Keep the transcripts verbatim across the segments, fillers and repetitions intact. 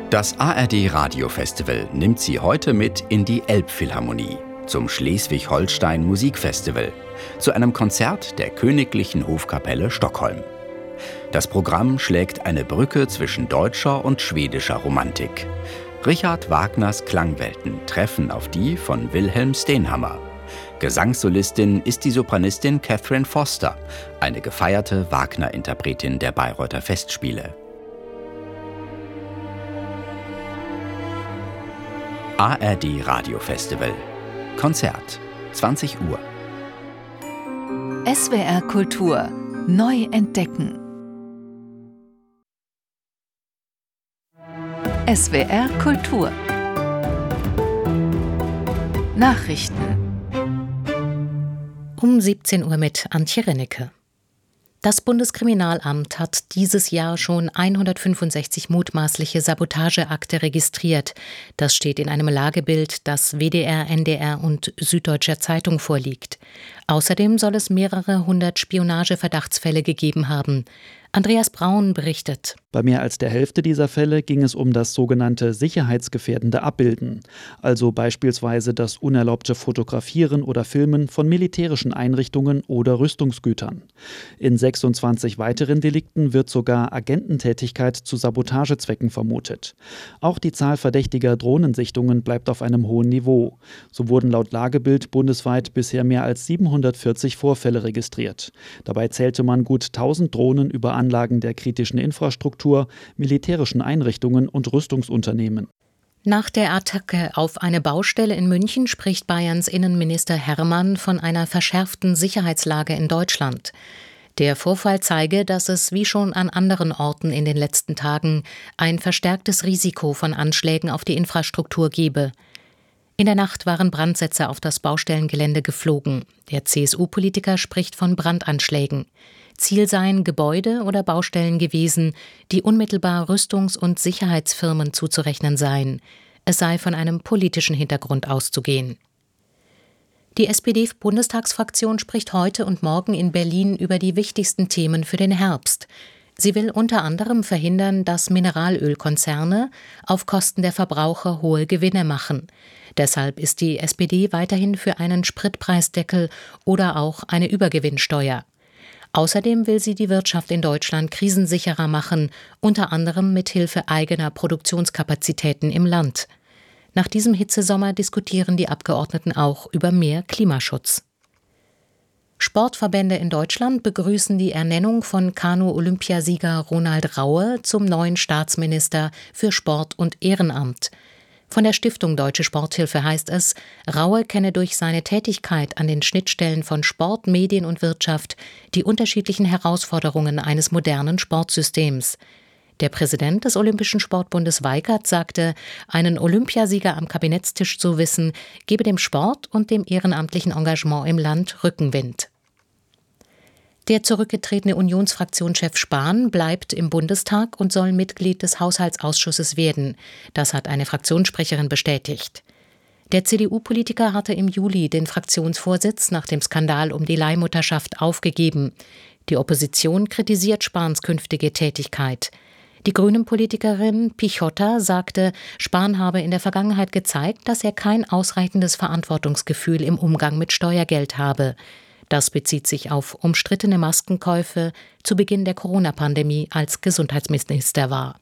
Das A R D-Radio-Festival nimmt Sie heute mit in die Elbphilharmonie, zum Schleswig-Holstein Musikfestival, zu einem Konzert der Königlichen Hofkapelle Stockholm. Das Programm schlägt eine Brücke zwischen deutscher und schwedischer Romantik. Richard Wagners Klangwelten treffen auf die von Wilhelm Stenhammar. Gesangssolistin ist die Sopranistin Catherine Foster, eine gefeierte Wagner-Interpretin der Bayreuther Festspiele. A R D-Radio-Festival. Konzert. zwanzig Uhr. S W R Kultur. Neu entdecken. S W R Kultur. Nachrichten. Um siebzehn Uhr mit Antje Rennecke. Das Bundeskriminalamt hat dieses Jahr schon hundertfünfundsechzig mutmaßliche Sabotageakte registriert. Das steht in einem Lagebild, das W D R, N D R und Süddeutscher Zeitung vorliegt. Außerdem soll es mehrere hundert Spionageverdachtsfälle gegeben haben. Andreas Braun berichtet. Bei mehr als der Hälfte dieser Fälle ging es um das sogenannte sicherheitsgefährdende Abbilden, also beispielsweise das unerlaubte Fotografieren oder Filmen von militärischen Einrichtungen oder Rüstungsgütern. In sechsundzwanzig weiteren Delikten wird sogar Agententätigkeit zu Sabotagezwecken vermutet. Auch die Zahl verdächtiger Drohnensichtungen bleibt auf einem hohen Niveau. So wurden laut Lagebild bundesweit bisher mehr als siebenhundertvierzig Vorfälle registriert. Dabei zählte man gut tausend Drohnen über Anlagen der kritischen Infrastruktur, militärischen Einrichtungen und Rüstungsunternehmen. Nach der Attacke auf eine Baustelle in München spricht Bayerns Innenminister Hermann von einer verschärften Sicherheitslage in Deutschland. Der Vorfall zeige, dass es wie schon an anderen Orten in den letzten Tagen ein verstärktes Risiko von Anschlägen auf die Infrastruktur gebe. In der Nacht waren Brandsätze auf das Baustellengelände geflogen. Der C S U-Politiker spricht von Brandanschlägen. Ziel seien Gebäude oder Baustellen gewesen, die unmittelbar Rüstungs- und Sicherheitsfirmen zuzurechnen seien. Es sei von einem politischen Hintergrund auszugehen. Die S P D-Bundestagsfraktion spricht heute und morgen in Berlin über die wichtigsten Themen für den Herbst. Sie will unter anderem verhindern, dass Mineralölkonzerne auf Kosten der Verbraucher hohe Gewinne machen. Deshalb ist die S P D weiterhin für einen Spritpreisdeckel oder auch eine Übergewinnsteuer. Außerdem will sie die Wirtschaft in Deutschland krisensicherer machen, unter anderem mit Hilfe eigener Produktionskapazitäten im Land. Nach diesem Hitzesommer diskutieren die Abgeordneten auch über mehr Klimaschutz. Sportverbände in Deutschland begrüßen die Ernennung von Kanu-Olympiasieger Ronald Raue zum neuen Staatsminister für Sport und Ehrenamt. Von der Stiftung Deutsche Sporthilfe heißt es, Raue kenne durch seine Tätigkeit an den Schnittstellen von Sport, Medien und Wirtschaft die unterschiedlichen Herausforderungen eines modernen Sportsystems. Der Präsident des Olympischen Sportbundes Weikert sagte, einen Olympiasieger am Kabinettstisch zu wissen, gebe dem Sport und dem ehrenamtlichen Engagement im Land Rückenwind. Der zurückgetretene Unionsfraktionschef Spahn bleibt im Bundestag und soll Mitglied des Haushaltsausschusses werden. Das hat eine Fraktionssprecherin bestätigt. Der C D U-Politiker hatte im Juli den Fraktionsvorsitz nach dem Skandal um die Leihmutterschaft aufgegeben. Die Opposition kritisiert Spahns künftige Tätigkeit. Die Grünen-Politikerin Pichotta sagte, Spahn habe in der Vergangenheit gezeigt, dass er kein ausreichendes Verantwortungsgefühl im Umgang mit Steuergeld habe. Das bezieht sich auf umstrittene Maskenkäufe zu Beginn der Corona-Pandemie, als Gesundheitsminister war.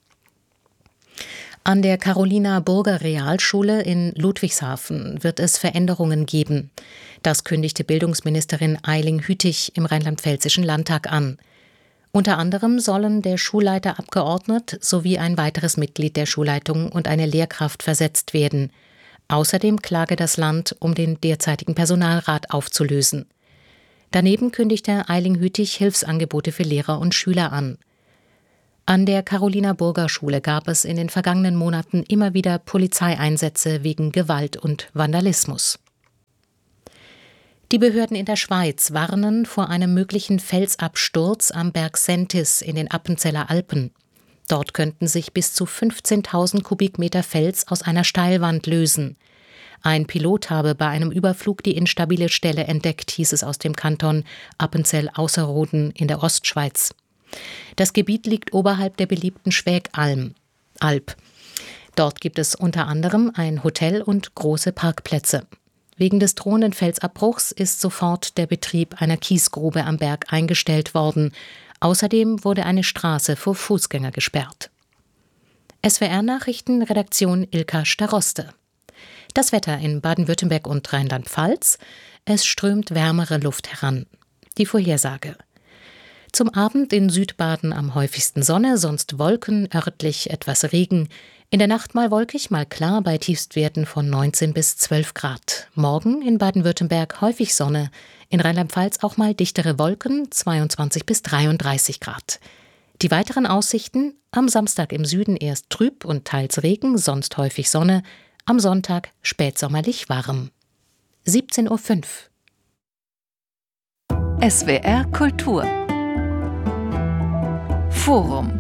An der Carolina-Burger-Realschule in Ludwigshafen wird es Veränderungen geben. Das kündigte Bildungsministerin Eiling Hütig im Rheinland-Pfälzischen Landtag an. Unter anderem sollen der Schulleiter abgeordnet sowie ein weiteres Mitglied der Schulleitung und eine Lehrkraft versetzt werden. Außerdem klage das Land, um den derzeitigen Personalrat aufzulösen. Daneben kündigte Eiling Hütig Hilfsangebote für Lehrer und Schüler an. An der Carolina-Burger-Schule gab es in den vergangenen Monaten immer wieder Polizeieinsätze wegen Gewalt und Vandalismus. Die Behörden in der Schweiz warnen vor einem möglichen Felsabsturz am Berg Sentis in den Appenzeller Alpen. Dort könnten sich bis zu fünfzehntausend Kubikmeter Fels aus einer Steilwand lösen. Ein Pilot habe bei einem Überflug die instabile Stelle entdeckt, hieß es aus dem Kanton Appenzell-Ausserrhoden in der Ostschweiz. Das Gebiet liegt oberhalb der beliebten Schwägalm, Alp. Dort gibt es unter anderem ein Hotel und große Parkplätze. Wegen des drohenden Felsabbruchs ist sofort der Betrieb einer Kiesgrube am Berg eingestellt worden. Außerdem wurde eine Straße für Fußgänger gesperrt. S W R-Nachrichten, Redaktion Ilka Staroste. Das Wetter in Baden-Württemberg und Rheinland-Pfalz. Es strömt wärmere Luft heran. Die Vorhersage. Zum Abend in Südbaden am häufigsten Sonne, sonst Wolken, örtlich etwas Regen. In der Nacht mal wolkig, mal klar bei Tiefstwerten von neunzehn bis zwölf Grad. Morgen in Baden-Württemberg häufig Sonne, in Rheinland-Pfalz auch mal dichtere Wolken, zweiundzwanzig bis dreiunddreißig Grad. Die weiteren Aussichten: am Samstag im Süden erst trüb und teils Regen, sonst häufig Sonne, am Sonntag spätsommerlich warm. siebzehn Uhr fünf. S W R Kultur Forum.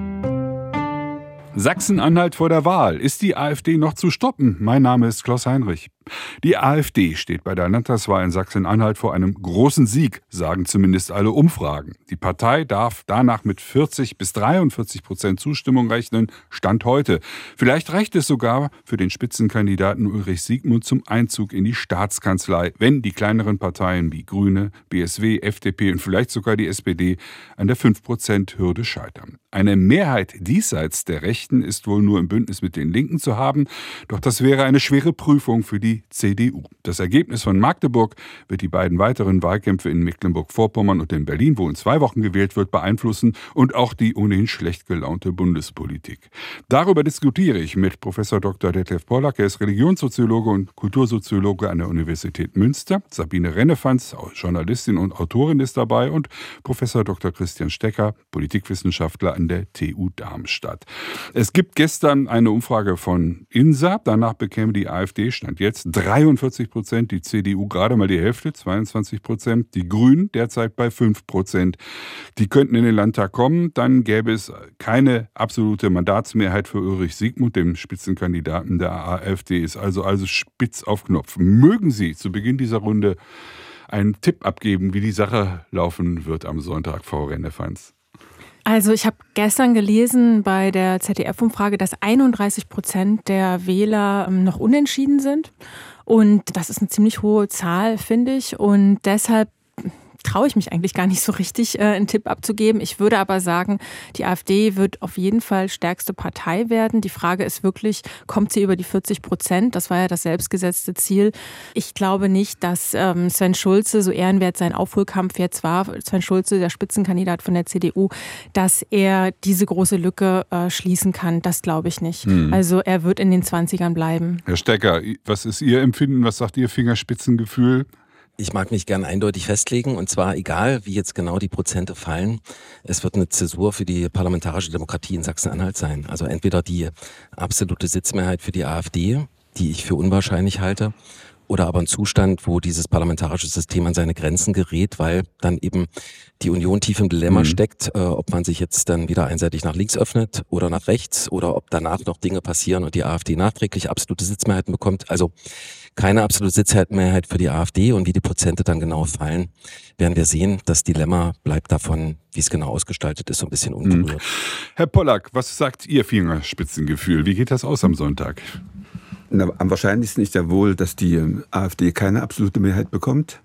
Sachsen-Anhalt vor der Wahl. Ist die AfD noch zu stoppen? Mein Name ist Klaus Heinrich. Die AfD steht bei der Landtagswahl in Sachsen-Anhalt vor einem großen Sieg, sagen zumindest alle Umfragen. Die Partei darf danach mit vierzig bis dreiundvierzig Prozent Zustimmung rechnen, Stand heute. Vielleicht reicht es sogar für den Spitzenkandidaten Ulrich Siegmund zum Einzug in die Staatskanzlei, wenn die kleineren Parteien wie Grüne, B S W, F D P und vielleicht sogar die S P D an der fünf Prozent Hürde scheitern. Eine Mehrheit diesseits der Rechten ist wohl nur im Bündnis mit den Linken zu haben, doch das wäre eine schwere Prüfung für die C D U. Das Ergebnis von Magdeburg wird die beiden weiteren Wahlkämpfe in Mecklenburg-Vorpommern und in Berlin, wo in zwei Wochen gewählt wird, beeinflussen und auch die ohnehin schlecht gelaunte Bundespolitik. Darüber diskutiere ich mit Professor Doktor Detlef Pollack. Er ist Religionssoziologe und Kultursoziologe an der Universität Münster. Sabine Rennefanz, Journalistin und Autorin, ist dabei und Professor Doktor Christian Stecker, Politikwissenschaftler an der T U Darmstadt. Es gibt gestern eine Umfrage von INSA. Danach bekäme die AfD, Stand jetzt, dreiundvierzig Prozent, die C D U gerade mal die Hälfte, zweiundzwanzig Prozent, die Grünen derzeit bei fünf Prozent. Die könnten in den Landtag kommen, dann gäbe es keine absolute Mandatsmehrheit für Ulrich Siegmund, dem Spitzenkandidaten der AfD, ist also, also spitz auf Knopf. Mögen Sie zu Beginn dieser Runde einen Tipp abgeben, wie die Sache laufen wird am Sonntag, Frau Rennefanz? Also ich habe gestern gelesen bei der Z D F-Umfrage, dass einunddreißig Prozent der Wähler noch unentschieden sind. Und das ist eine ziemlich hohe Zahl, finde ich. Und deshalb traue ich mich eigentlich gar nicht so richtig, äh, einen Tipp abzugeben. Ich würde aber sagen, die AfD wird auf jeden Fall stärkste Partei werden. Die Frage ist wirklich, kommt sie über die vierzig Prozent? Das war ja das selbstgesetzte Ziel. Ich glaube nicht, dass ähm, Sven Schulze, so ehrenwert sein Aufholkampf jetzt war, Sven Schulze, der Spitzenkandidat von der C D U, dass er diese große Lücke äh, schließen kann. Das glaube ich nicht. Hm. Also er wird in den zwanzigern bleiben. Herr Stecker, was ist Ihr Empfinden? Was sagt Ihr Fingerspitzengefühl? Ich mag mich gern eindeutig festlegen, und zwar egal, wie jetzt genau die Prozente fallen. Es wird eine Zäsur für die parlamentarische Demokratie in Sachsen-Anhalt sein. Also entweder die absolute Sitzmehrheit für die AfD, die ich für unwahrscheinlich halte, oder aber ein Zustand, wo dieses parlamentarische System an seine Grenzen gerät, weil dann eben die Union tief im Dilemma mhm. steckt, äh, ob man sich jetzt dann wieder einseitig nach links öffnet oder nach rechts oder ob danach noch Dinge passieren und die AfD nachträglich absolute Sitzmehrheiten bekommt. Also keine absolute Sitzmehrheit für die AfD, und wie die Prozente dann genau fallen, werden wir sehen. Das Dilemma bleibt davon, wie es genau ausgestaltet ist, so ein bisschen unberührt. Mhm. Herr Pollack, was sagt Ihr Fingerspitzengefühl? Wie geht das aus am Sonntag? Na, am wahrscheinlichsten ist ja wohl, dass die AfD keine absolute Mehrheit bekommt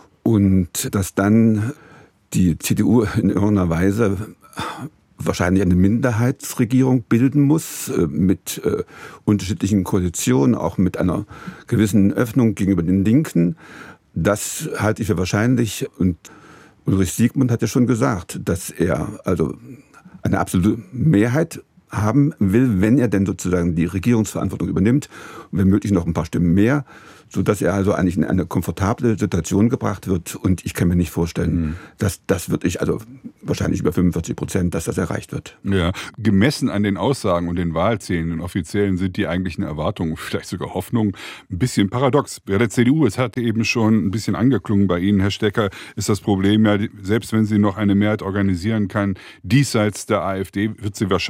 und dass dann die C D U in irgendeiner Weise wahrscheinlich eine Minderheitsregierung bilden muss, mit äh, unterschiedlichen Koalitionen, auch mit einer gewissen Öffnung gegenüber den Linken. Das halte ich für wahrscheinlich. Und Ulrich Siegmund hat ja schon gesagt, dass er also eine absolute Mehrheit haben will, wenn er denn sozusagen die Regierungsverantwortung übernimmt, wenn möglich noch ein paar Stimmen mehr, sodass er also eigentlich in eine komfortable Situation gebracht wird. Und ich kann mir nicht vorstellen, mhm. dass das wirklich, also wahrscheinlich über fünfundvierzig Prozent, dass das erreicht wird. Ja, gemessen an den Aussagen und den Wahlzählen, den offiziellen, sind die eigentlichen Erwartungen, vielleicht sogar Hoffnungen, ein bisschen paradox. Bei der C D U, es hatte eben schon ein bisschen angeklungen bei Ihnen, Herr Stecker, ist das Problem ja, selbst wenn sie noch eine Mehrheit organisieren kann, diesseits der AfD wird sie wahrscheinlich auf die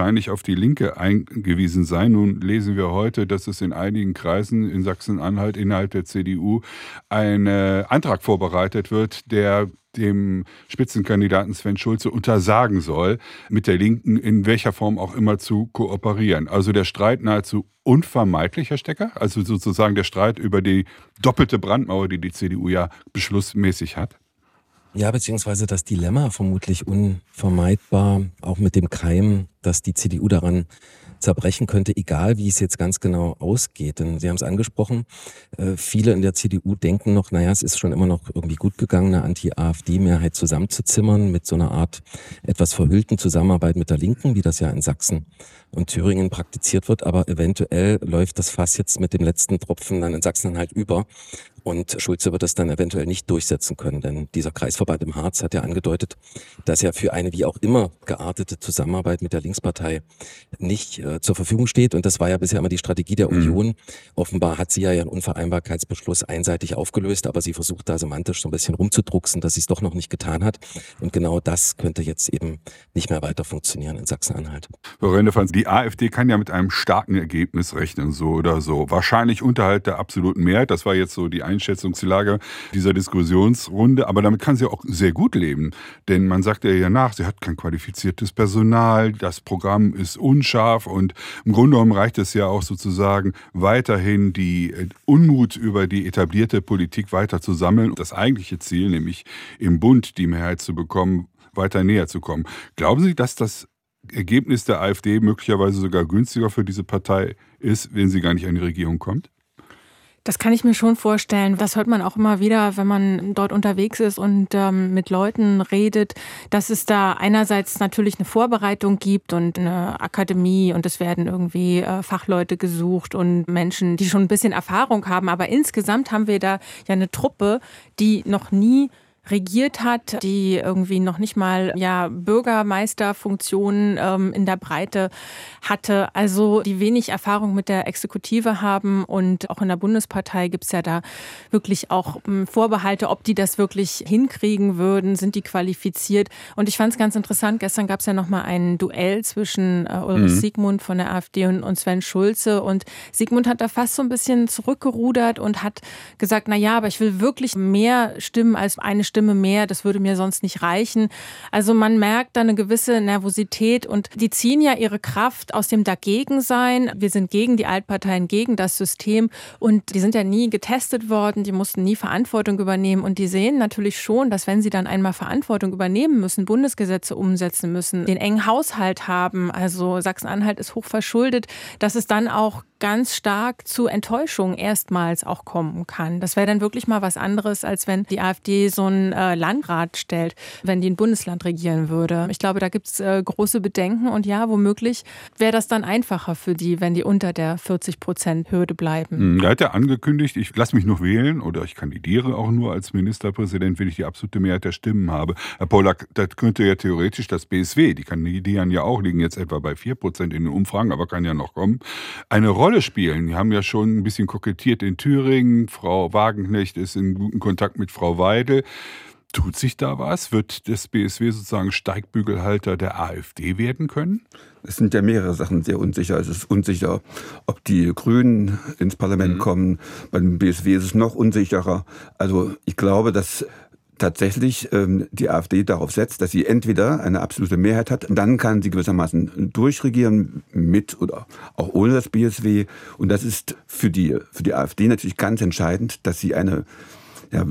die Linke eingewiesen sein. Nun lesen wir heute, dass es in einigen Kreisen in Sachsen-Anhalt innerhalb der C D U ein äh, Antrag vorbereitet wird, der dem Spitzenkandidaten Sven Schulze untersagen soll, mit der Linken in welcher Form auch immer zu kooperieren. Also der Streit nahezu unvermeidlich, Herr Stecker? Also sozusagen der Streit über die doppelte Brandmauer, die die C D U ja beschlussmäßig hat? Ja, beziehungsweise das Dilemma vermutlich unvermeidbar, auch mit dem Keim, dass die C D U daran zerbrechen könnte, egal wie es jetzt ganz genau ausgeht. Denn Sie haben es angesprochen, äh, viele in der C D U denken noch, naja, es ist schon immer noch irgendwie gut gegangen, eine Anti-AfD-Mehrheit zusammenzuzimmern mit so einer Art etwas verhüllten Zusammenarbeit mit der Linken, wie das ja in Sachsen und Thüringen praktiziert wird. Aber eventuell läuft das Fass jetzt mit dem letzten Tropfen dann in Sachsen-Anhalt über. Und Schulze wird das dann eventuell nicht durchsetzen können, denn dieser Kreisverband im Harz hat ja angedeutet, dass er für eine wie auch immer geartete Zusammenarbeit mit der Linkspartei nicht äh, zur Verfügung steht. Und das war ja bisher immer die Strategie der Union. Mhm. Offenbar hat sie ja ihren Unvereinbarkeitsbeschluss einseitig aufgelöst, aber sie versucht da semantisch so ein bisschen rumzudrucksen, dass sie es doch noch nicht getan hat. Und genau das könnte jetzt eben nicht mehr weiter funktionieren in Sachsen-Anhalt. Frau Rendefanz, die AfD kann ja mit einem starken Ergebnis rechnen, so oder so. Wahrscheinlich unterhalb der absoluten Mehrheit. Das war jetzt so die Einschätzungslage dieser Diskussionsrunde, aber damit kann sie auch sehr gut leben, denn man sagt ihr ja nach, sie hat kein qualifiziertes Personal, das Programm ist unscharf und im Grunde genommen reicht es ja auch sozusagen weiterhin die Unmut über die etablierte Politik weiter zu sammeln und das eigentliche Ziel, nämlich im Bund die Mehrheit zu bekommen, weiter näher zu kommen. Glauben Sie, dass das Ergebnis der AfD möglicherweise sogar günstiger für diese Partei ist, wenn sie gar nicht an die Regierung kommt? Das kann ich mir schon vorstellen. Das hört man auch immer wieder, wenn man dort unterwegs ist und ähm, mit Leuten redet, dass es da einerseits natürlich eine Vorbereitung gibt und eine Akademie und es werden irgendwie äh, Fachleute gesucht und Menschen, die schon ein bisschen Erfahrung haben. Aber insgesamt haben wir da ja eine Truppe, die noch nie regiert hat, die irgendwie noch nicht mal ja Bürgermeisterfunktionen ähm, in der Breite hatte, also die wenig Erfahrung mit der Exekutive haben und auch in der Bundespartei gibt es ja da wirklich auch ähm, Vorbehalte, ob die das wirklich hinkriegen würden, sind die qualifiziert und ich fand es ganz interessant, gestern gab es ja nochmal ein Duell zwischen äh, Ulrich mhm. Siegmund von der AfD und, und Sven Schulze und Siegmund hat da fast so ein bisschen zurückgerudert und hat gesagt, na ja, aber ich will wirklich mehr Stimmen als eine Stimme mehr, das würde mir sonst nicht reichen. Also man merkt da eine gewisse Nervosität und die ziehen ja ihre Kraft aus dem Dagegensein. Wir sind gegen die Altparteien, gegen das System und die sind ja nie getestet worden, die mussten nie Verantwortung übernehmen und die sehen natürlich schon, dass wenn sie dann einmal Verantwortung übernehmen müssen, Bundesgesetze umsetzen müssen, den engen Haushalt haben, also Sachsen-Anhalt ist hoch verschuldet, dass es dann auch ganz stark zu Enttäuschung erstmals auch kommen kann. Das wäre dann wirklich mal was anderes, als wenn die AfD so einen äh, Landrat stellt, wenn die ein Bundesland regieren würde. Ich glaube, da gibt es äh, große Bedenken und ja, womöglich wäre das dann einfacher für die, wenn die unter der vierzig Prozent Hürde bleiben. Er hat ja angekündigt, ich lasse mich noch wählen oder ich kandidiere auch nur als Ministerpräsident, wenn ich die absolute Mehrheit der Stimmen habe. Herr Pollack, das könnte ja theoretisch das B S W, die kandidieren ja auch, liegen jetzt etwa bei vier Prozent in den Umfragen, aber kann ja noch kommen, eine Rolle spielen. Die haben ja schon ein bisschen kokettiert in Thüringen. Frau Wagenknecht ist in gutem Kontakt mit Frau Weidel. Tut sich da was? Wird das B S W sozusagen Steigbügelhalter der AfD werden können? Es sind ja mehrere Sachen sehr unsicher. Es ist unsicher, ob die Grünen ins Parlament mhm. kommen. Beim B S W ist es noch unsicherer. Also ich glaube, dass tatsächlich ähm, die AfD darauf setzt, dass sie entweder eine absolute Mehrheit hat, dann kann sie gewissermaßen durchregieren mit oder auch ohne das B S W. Und das ist für die, für die AfD natürlich ganz entscheidend, dass sie eine ja,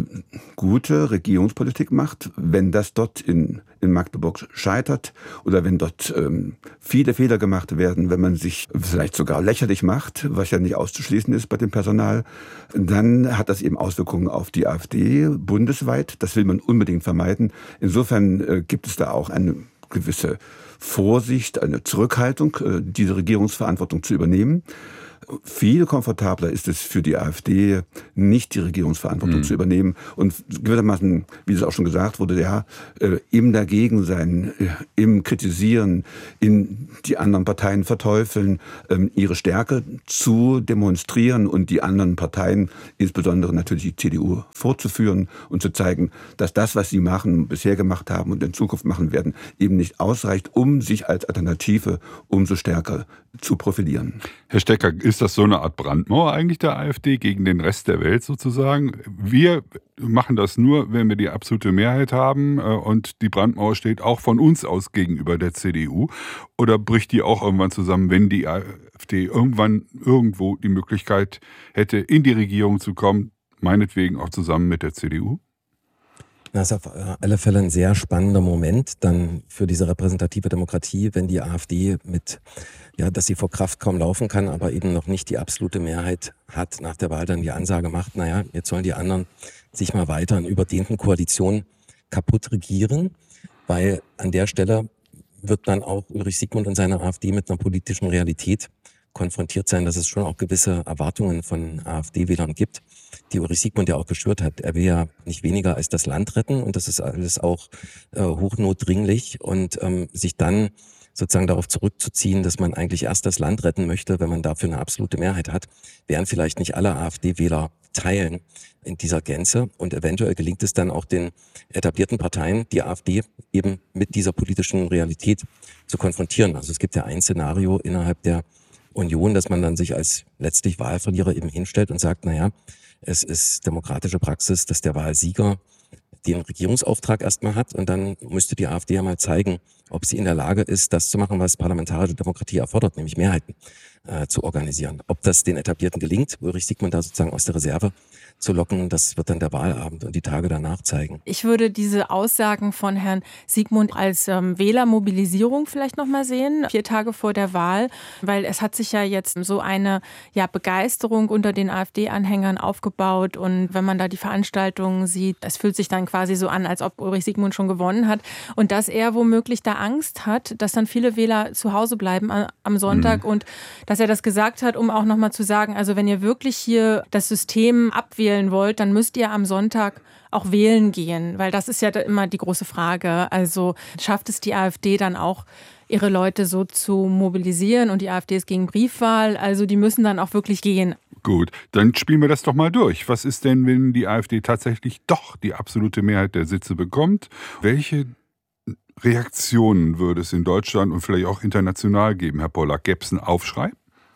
gute Regierungspolitik macht. Wenn das dort in, in Magdeburg scheitert oder wenn dort ähm, viele Fehler gemacht werden, wenn man sich vielleicht sogar lächerlich macht, was ja nicht auszuschließen ist bei dem Personal, dann hat das eben Auswirkungen auf die AfD bundesweit. Das will man unbedingt vermeiden. Insofern äh, gibt es da auch eine gewisse Vorsicht, eine Zurückhaltung, äh, diese Regierungsverantwortung zu übernehmen. Viel komfortabler ist es für die AfD, nicht die Regierungsverantwortung mhm. zu übernehmen und gewissermaßen, wie es auch schon gesagt wurde, ja, im Dagegensein, im Kritisieren, in die anderen Parteien verteufeln, ihre Stärke zu demonstrieren und die anderen Parteien, insbesondere natürlich die C D U, vorzuführen und zu zeigen, dass das, was sie machen, bisher gemacht haben und in Zukunft machen werden, eben nicht ausreicht, um sich als Alternative umso stärker zu profilieren. Herr Stecker, ist das so eine Art Brandmauer eigentlich der AfD gegen den Rest der Welt sozusagen? Wir machen das nur, wenn wir die absolute Mehrheit haben und die Brandmauer steht auch von uns aus gegenüber der C D U. Oder bricht die auch irgendwann zusammen, wenn die AfD irgendwann irgendwo die Möglichkeit hätte, in die Regierung zu kommen, meinetwegen auch zusammen mit der C D U? Das ist auf alle Fälle ein sehr spannender Moment dann für diese repräsentative Demokratie, wenn die AfD mit, ja, dass sie vor Kraft kaum laufen kann, aber eben noch nicht die absolute Mehrheit hat, nach der Wahl dann die Ansage macht, naja, jetzt sollen die anderen sich mal weiter in überdehnten Koalitionen kaputt regieren, weil an der Stelle wird dann auch Ulrich Siegmund und seine AfD mit einer politischen Realität konfrontiert sein, dass es schon auch gewisse Erwartungen von AfD-Wählern gibt, die Ulrich Siegmund ja auch geschürt hat. Er will ja nicht weniger als das Land retten und das ist alles auch äh, hochnotdringlich und ähm, sich dann sozusagen darauf zurückzuziehen, dass man eigentlich erst das Land retten möchte, wenn man dafür eine absolute Mehrheit hat, werden vielleicht nicht alle AfD-Wähler teilen in dieser Gänze und eventuell gelingt es dann auch den etablierten Parteien, die AfD eben mit dieser politischen Realität zu konfrontieren. Also es gibt ja ein Szenario innerhalb der Union, dass man dann sich als letztlich Wahlverlierer eben hinstellt und sagt, naja, es ist demokratische Praxis, dass der Wahlsieger den Regierungsauftrag erstmal hat und dann müsste die AfD ja mal zeigen, ob sie in der Lage ist, das zu machen, was parlamentarische Demokratie erfordert, nämlich Mehrheiten äh, zu organisieren. Ob das den Etablierten gelingt, Ulrich Siegmund da sozusagen aus der Reserve zu locken, das wird dann der Wahlabend und die Tage danach zeigen. Ich würde diese Aussagen von Herrn Siegmund als ähm, Wählermobilisierung vielleicht nochmal sehen, vier Tage vor der Wahl, weil es hat sich ja jetzt so eine ja, Begeisterung unter den AfD-Anhängern aufgebaut und wenn man da die Veranstaltungen sieht, es fühlt sich dann quasi so an, als ob Ulrich Siegmund schon gewonnen hat und dass er womöglich da Angst hat, dass dann viele Wähler zu Hause bleiben am Sonntag mhm. und dass er das gesagt hat, um auch nochmal zu sagen, also wenn ihr wirklich hier das System abwählt wollt, dann müsst ihr am Sonntag auch wählen gehen, weil das ist ja immer die große Frage. Also schafft es die AfD dann auch, ihre Leute so zu mobilisieren und die AfD ist gegen Briefwahl, also die müssen dann auch wirklich gehen. Gut, dann spielen wir das doch mal durch. Was ist denn, wenn die AfD tatsächlich doch die absolute Mehrheit der Sitze bekommt? Welche Reaktionen würde es in Deutschland und vielleicht auch international geben, Herr Pollack? Gäbe es einen Aufschrei?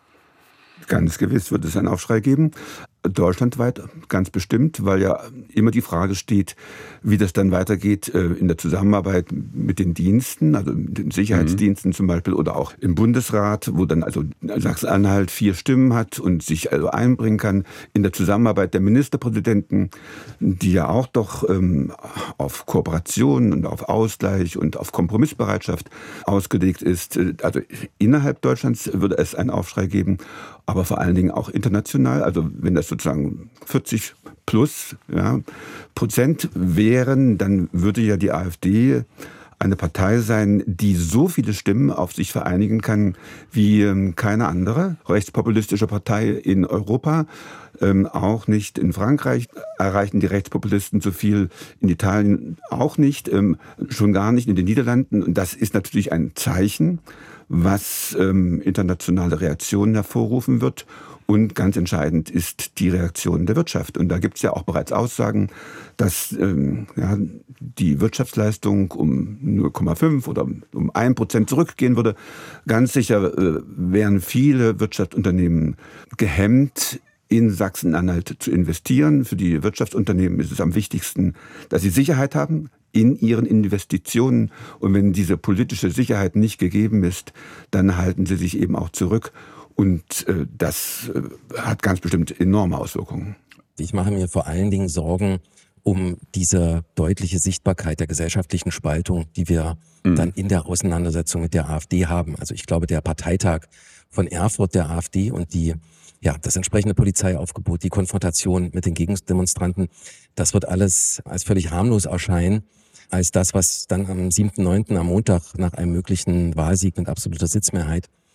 Ganz gewiss wird es einen Aufschrei geben. Deutschlandweit ganz bestimmt, weil ja immer die Frage steht, wie das dann weitergeht in der Zusammenarbeit mit den Diensten, also mit den Sicherheitsdiensten mhm. zum Beispiel oder auch im Bundesrat, wo dann also Sachsen-Anhalt vier Stimmen hat und sich also einbringen kann in der Zusammenarbeit der Ministerpräsidenten, die ja auch doch ähm, auf Kooperation und auf Ausgleich und auf Kompromissbereitschaft ausgelegt ist. Also innerhalb Deutschlands würde es einen Aufschrei geben, aber vor allen Dingen auch international, also wenn das sozusagen vierzig plus ja, Prozent wären, dann würde ja die AfD eine Partei sein, die so viele Stimmen auf sich vereinigen kann wie keine andere rechtspopulistische Partei in Europa. Ähm, auch nicht in Frankreich erreichen die Rechtspopulisten so viel, in Italien auch nicht, ähm, schon gar nicht in den Niederlanden. Und das ist natürlich ein Zeichen, was ähm, internationale Reaktionen hervorrufen wird. Und ganz entscheidend ist die Reaktion der Wirtschaft. Und da gibt es ja auch bereits Aussagen, dass ähm, ja, die Wirtschaftsleistung um null Komma fünf oder um ein Prozent zurückgehen würde. Ganz sicher äh, wären viele Wirtschaftsunternehmen gehemmt, in Sachsen-Anhalt zu investieren. Für die Wirtschaftsunternehmen ist es am wichtigsten, dass sie Sicherheit haben in ihren Investitionen. Und wenn diese politische Sicherheit nicht gegeben ist, dann halten sie sich eben auch zurück. Und äh, das äh, hat ganz bestimmt enorme Auswirkungen. Ich mache mir vor allen Dingen Sorgen um diese deutliche Sichtbarkeit der gesellschaftlichen Spaltung, die wir mhm. dann in der Auseinandersetzung mit der AfD haben. Also ich glaube, der Parteitag von Erfurt der AfD und die ja, das entsprechende Polizeiaufgebot, die Konfrontation mit den Gegendemonstranten, das wird alles als völlig harmlos erscheinen, als das, was dann am siebten neunten am Montag nach einem möglichen Wahlsieg mit absoluter Sitzmehrheit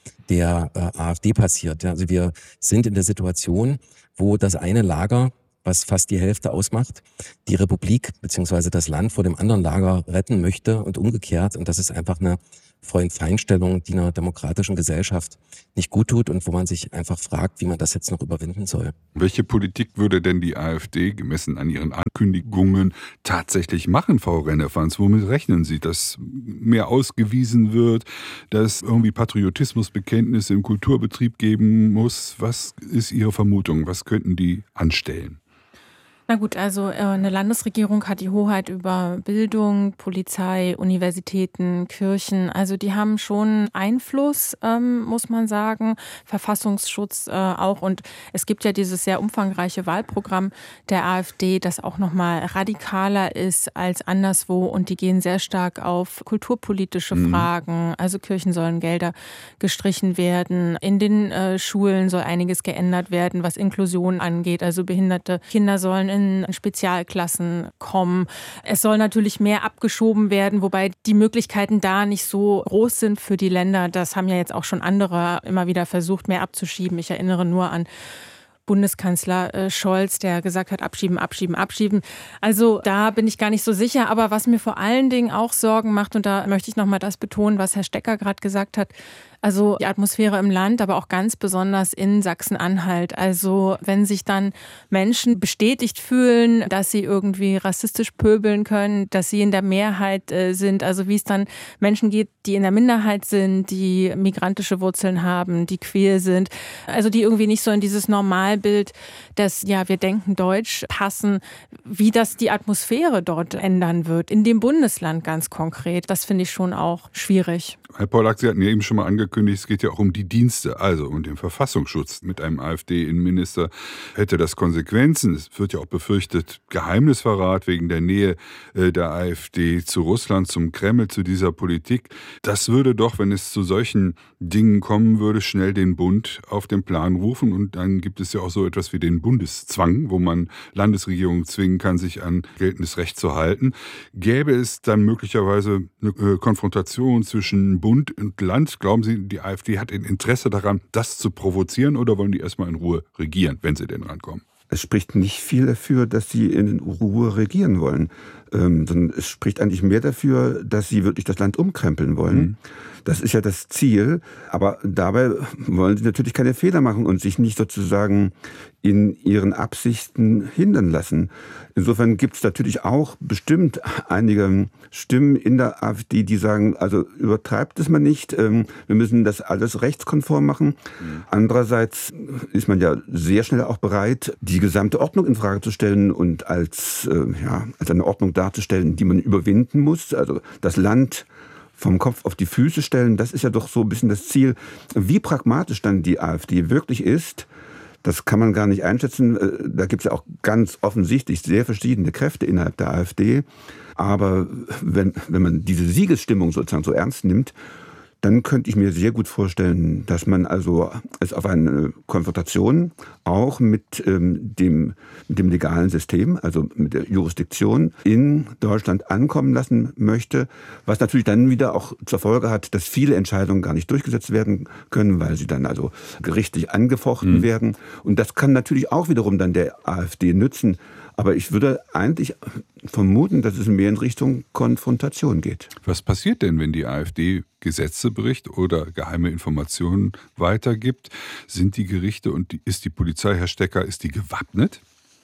der äh, AfD passiert. Ja, also wir sind in der Situation, wo das eine Lager, was fast die Hälfte ausmacht, die Republik bzw. das Land vor dem anderen Lager retten möchte und umgekehrt. Und das ist einfach eine Freund-Feind-Stellung, die einer demokratischen Gesellschaft nicht gut tut und wo man sich einfach fragt, wie man das jetzt noch überwinden soll. Welche Politik würde denn die AfD gemessen an ihren Ankündigungen tatsächlich machen, Frau Rennephans? Womit rechnen Sie, dass mehr ausgewiesen wird, dass irgendwie Patriotismusbekenntnisse im Kulturbetrieb geben muss? Was ist Ihre Vermutung? Was könnten die anstellen? Na gut, also eine Landesregierung hat die Hoheit über Bildung, Polizei, Universitäten, Kirchen. Also die haben schon Einfluss, ähm, muss man sagen, Verfassungsschutz äh, auch. Und es gibt ja dieses sehr umfangreiche Wahlprogramm der AfD, das auch noch mal radikaler ist als anderswo. Und die gehen sehr stark auf kulturpolitische mhm. Fragen. Also Kirchen sollen Gelder gestrichen werden. In den äh, Schulen soll einiges geändert werden, was Inklusion angeht. Also behinderte Kinder sollen in in Spezialklassen kommen. Es soll natürlich mehr abgeschoben werden, wobei die Möglichkeiten da nicht so groß sind für die Länder. Das haben ja jetzt auch schon andere immer wieder versucht, mehr abzuschieben. Ich erinnere nur an Bundeskanzler Scholz, der gesagt hat, abschieben, abschieben, abschieben. Also da bin ich gar nicht so sicher. Aber was mir vor allen Dingen auch Sorgen macht, und da möchte ich nochmal das betonen, was Herr Stecker gerade gesagt hat, also die Atmosphäre im Land, aber auch ganz besonders in Sachsen-Anhalt. Also wenn sich dann Menschen bestätigt fühlen, dass sie irgendwie rassistisch pöbeln können, dass sie in der Mehrheit äh, sind, also wie es dann Menschen geht, die in der Minderheit sind, die migrantische Wurzeln haben, die queer sind, also die irgendwie nicht so in dieses Normalbild, dass ja wir denken Deutsch passen, wie das die Atmosphäre dort ändern wird, in dem Bundesland ganz konkret. Das finde ich schon auch schwierig. Herr Pollack, Sie hatten ja eben schon mal angekündigt, es geht ja auch um die Dienste, also um den Verfassungsschutz. Mit einem AfD-Innenminister hätte das Konsequenzen. Es wird ja auch befürchtet, Geheimnisverrat wegen der Nähe der AfD zu Russland, zum Kreml, zu dieser Politik. Das würde doch, wenn es zu solchen Dingen kommen würde, schnell den Bund auf den Plan rufen. Und dann gibt es ja auch so etwas wie den Bundeszwang, wo man Landesregierungen zwingen kann, sich an geltendes Recht zu halten. Gäbe es dann möglicherweise eine Konfrontation zwischen Bund und Land? Glauben Sie, die AfD hat ein Interesse daran, das zu provozieren, oder wollen die erstmal in Ruhe regieren, wenn sie denn rankommen? Es spricht nicht viel dafür, dass sie in Ruhe regieren wollen, ähm, sondern es spricht eigentlich mehr dafür, dass sie wirklich das Land umkrempeln wollen. Mhm. Das ist ja das Ziel, aber dabei wollen sie natürlich keine Fehler machen und sich nicht sozusagen in ihren Absichten hindern lassen. Insofern gibt es natürlich auch bestimmt einige Stimmen in der AfD, die sagen, also übertreibt es mal nicht, wir müssen das alles rechtskonform machen. Mhm. Andererseits ist man ja sehr schnell auch bereit, die gesamte Ordnung in Frage zu stellen und als, ja, als eine Ordnung darzustellen, die man überwinden muss. Also das Land vom Kopf auf die Füße stellen, das ist ja doch so ein bisschen das Ziel. Wie pragmatisch dann die AfD wirklich ist, das kann man gar nicht einschätzen. Da gibt es ja auch ganz offensichtlich sehr verschiedene Kräfte innerhalb der AfD. Aber wenn, wenn man diese Siegesstimmung sozusagen so ernst nimmt, dann könnte ich mir sehr gut vorstellen, dass man also es auf eine Konfrontation auch mit ähm, dem, mit dem legalen System, also mit der Jurisdiktion in Deutschland ankommen lassen möchte, was natürlich dann wieder auch zur Folge hat, dass viele Entscheidungen gar nicht durchgesetzt werden können, weil sie dann also gerichtlich angefochten mhm. werden. Und das kann natürlich auch wiederum dann der AfD nützen. Aber ich würde eigentlich vermuten, dass es mehr in Richtung Konfrontation geht. Was passiert denn, wenn die AfD Gesetze bricht oder geheime Informationen weitergibt? Sind die Gerichte und die, ist die Polizei, Herr Stecker, ist die gewappnet?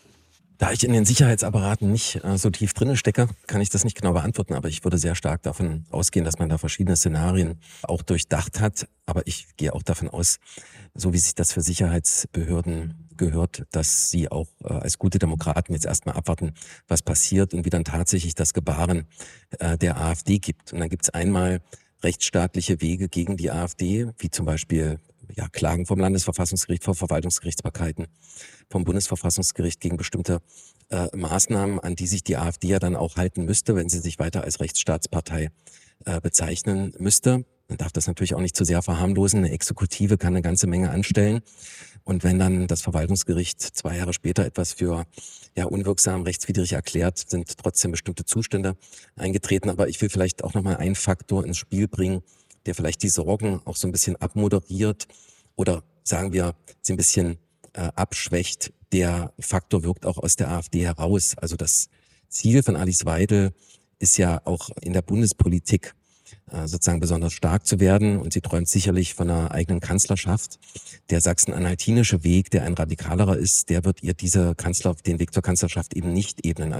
Da ich in den Sicherheitsapparaten nicht äh, so tief drin stecke, kann ich das nicht genau beantworten. Aber ich würde sehr stark davon ausgehen, dass man da verschiedene Szenarien auch durchdacht hat. Aber ich gehe auch davon aus, so wie sich das für Sicherheitsbehörden gehört, dass sie auch äh, als gute Demokraten jetzt erstmal abwarten, was passiert und wie dann tatsächlich das Gebaren äh, der AfD gibt. Und dann gibt es einmal rechtsstaatliche Wege gegen die AfD, wie zum Beispiel ja, Klagen vom Landesverfassungsgericht, vor Verwaltungsgerichtsbarkeiten, vom Bundesverfassungsgericht gegen bestimmte äh, Maßnahmen, an die sich die AfD ja dann auch halten müsste, wenn sie sich weiter als Rechtsstaatspartei äh, bezeichnen müsste. Man darf das natürlich auch nicht zu sehr verharmlosen. Eine Exekutive kann eine ganze Menge anstellen. Und wenn dann das Verwaltungsgericht zwei Jahre später etwas für ja, unwirksam, rechtswidrig erklärt, sind trotzdem bestimmte Zustände eingetreten. Aber ich will vielleicht auch nochmal einen Faktor ins Spiel bringen, der vielleicht die Sorgen auch so ein bisschen abmoderiert oder sagen wir, sie ein bisschen äh, abschwächt. Der Faktor wirkt auch aus der AfD heraus. Also das Ziel von Alice Weidel ist ja auch in der Bundespolitik äh, sozusagen besonders stark zu werden. Und sie träumt sicherlich von einer eigenen Kanzlerschaft. Der sachsen-anhaltinische Weg, der ein radikalerer ist, der wird ihr diese Kanzler, den Weg zur Kanzlerschaft eben nicht ebnen.